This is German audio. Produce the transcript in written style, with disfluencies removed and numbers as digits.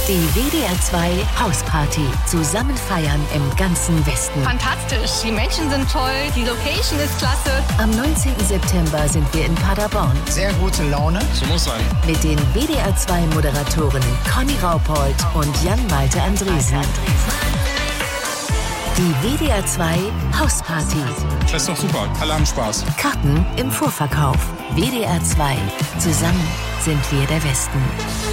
Die WDR 2 Hausparty. Zusammen feiern im ganzen Westen. Fantastisch, die Menschen sind toll, die Location ist klasse. Am 19. September sind wir in Paderborn. Sehr gute Laune. So muss sein. Mit den WDR 2 Moderatorinnen Conny Raupold und Jan-Malte Andresen. Die WDR 2 Hausparty. Das ist doch super. Alle haben Spaß. Karten im Vorverkauf. WDR 2. Zusammen sind wir der Westen.